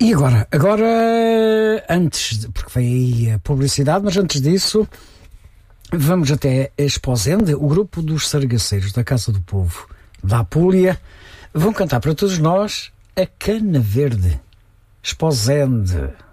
E agora? Porque foi aí a publicidade, mas antes disso, vamos até Esposende. O grupo dos Sargaceiros da Casa do Povo da Apulia vão cantar para todos nós a Cana Verde. Esposende.